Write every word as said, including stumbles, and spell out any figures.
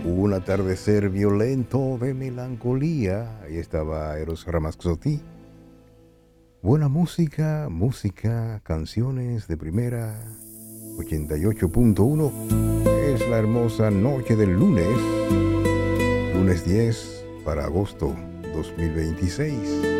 Un atardecer violento de melancolía. Ahí estaba Eros Ramazzotti. Buena música, música, canciones de primera. ochenta y ocho punto uno. Es la hermosa noche del lunes. Lunes diez para agosto dos mil veintiséis.